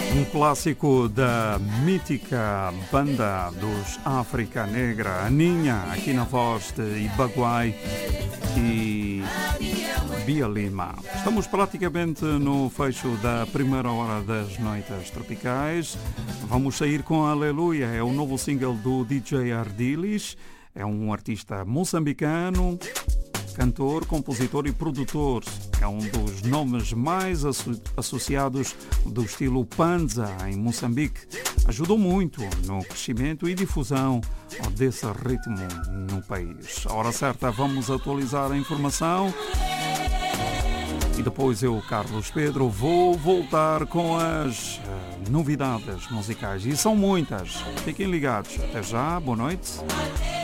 Um clássico da mítica banda dos África Negra, Aninha, aqui na voz de Ibaguai e Bia Lima. Estamos praticamente no fecho da primeira hora das noites tropicais. Vamos sair com Aleluia, é o novo single do DJ Ardilis. É um artista moçambicano, cantor, compositor e produtor. É um dos nomes mais associados do estilo Panza em Moçambique. Ajudou muito no crescimento e difusão desse ritmo no país. A hora certa, vamos atualizar a informação. E depois eu, Carlos Pedro, vou voltar com as novidades musicais. E são muitas. Fiquem ligados. Até já, boa noite.